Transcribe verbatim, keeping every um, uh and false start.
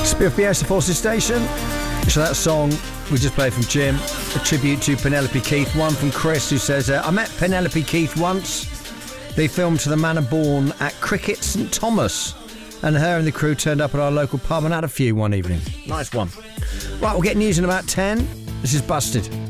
Fiesta Forces Station. So that song we just played from Jim, a tribute to Penelope Keith. One from Chris, who says, uh, I met Penelope Keith once. They filmed To the Manor Born at Cricket St Thomas, and her and the crew turned up at our local pub and had a few one evening. Nice one. Right, we'll get news in about ten. This is Busted.